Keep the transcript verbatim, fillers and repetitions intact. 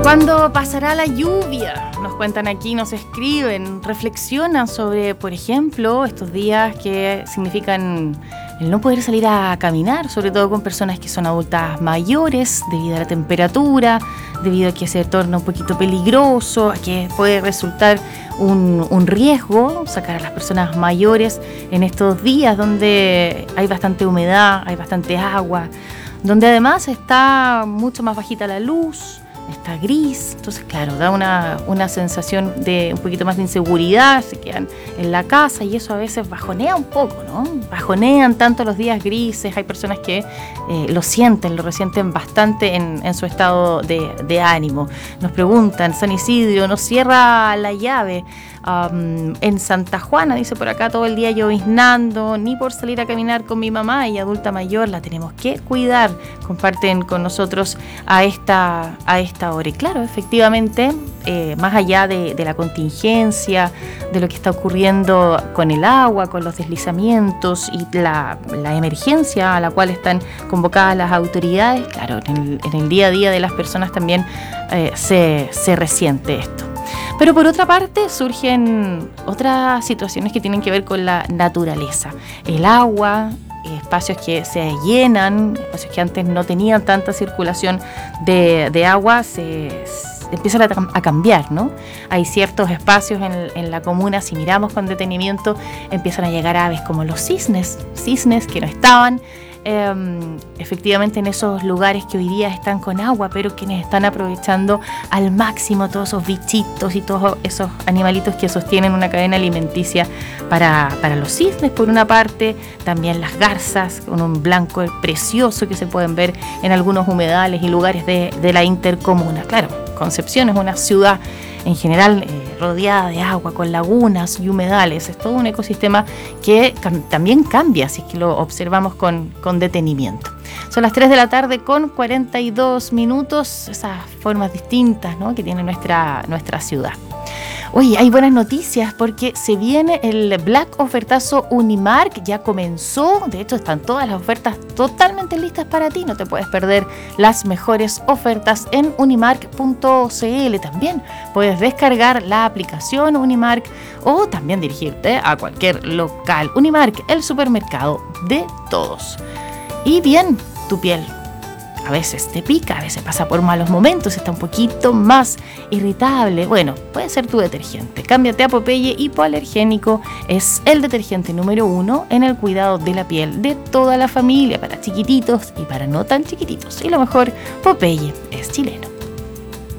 ¿Cuándo pasará la lluvia? Nos cuentan aquí, nos escriben, reflexionan sobre, por ejemplo, estos días que significan el no poder salir a caminar, sobre todo con personas que son adultas mayores, debido a la temperatura, debido a que se torna un poquito peligroso, a que puede resultar un, un riesgo sacar a las personas mayores en estos días donde hay bastante humedad, hay bastante agua, donde además está mucho más bajita la luz, está gris, entonces claro, da una, una sensación de un poquito más de inseguridad, se quedan en la casa y eso a veces bajonea un poco, ¿no? Bajonean tanto los días grises, hay personas que eh, lo sienten, lo resienten bastante en, en su estado de, de ánimo. Nos preguntan, San Isidro, ¿no cierra la llave? Um, en Santa Juana, dice por acá, todo el día lloviznando, ni por salir a caminar con mi mamá, ella adulta mayor, la tenemos que cuidar. Comparten con nosotros a esta, a esta hora. Y claro, efectivamente, eh, más allá de, de la contingencia, de lo que está ocurriendo con el agua, con los deslizamientos y la, la emergencia a la cual están convocadas las autoridades, claro, en el, en el día a día de las personas también eh, se, se resiente esto. Pero por otra parte surgen otras situaciones que tienen que ver con la naturaleza. El agua, espacios que se llenan, espacios que antes no tenían tanta circulación de, de agua, se, se empiezan a, a cambiar, ¿no? Hay ciertos espacios en, en la comuna, si miramos con detenimiento, empiezan a llegar aves como los cisnes, cisnes que no estaban Eh, efectivamente en esos lugares que hoy día están con agua, pero quienes están aprovechando al máximo todos esos bichitos y todos esos animalitos que sostienen una cadena alimenticia para, para los cisnes por una parte, también las garzas con un blanco precioso que se pueden ver en algunos humedales y lugares de, de la intercomuna. Claro, Concepción es una ciudad en general eh, rodeada de agua, con lagunas y humedales. Es todo un ecosistema que cam- también cambia, si es que lo observamos con, con detenimiento. Son las tres de la tarde con cuarenta y dos minutos, esas formas distintas, ¿no?, que tiene nuestra, nuestra ciudad. Oye, hay buenas noticias porque se viene el Black Ofertazo Unimark, ya comenzó, de hecho están todas las ofertas totalmente listas para ti, no te puedes perder las mejores ofertas en unimark punto c l. También puedes descargar la aplicación Unimark o también dirigirte a cualquier local. Unimark, el supermercado de todos. Y bien, tu piel a veces te pica, a veces pasa por malos momentos, está un poquito más irritable. Bueno, puede ser tu detergente. Cámbiate a Popeye Hipoalergénico. Es el detergente número uno en el cuidado de la piel de toda la familia, para chiquititos y para no tan chiquititos. Y lo mejor, Popeye es chileno.